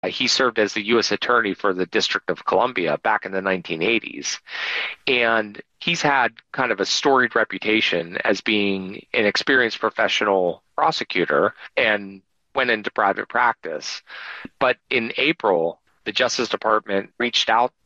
He served as the U.S. Attorney for the District of Columbia back in the 1980s. And he's had kind of a storied reputation as being an experienced professional prosecutor and went into private practice. But in April, the Justice Department reached out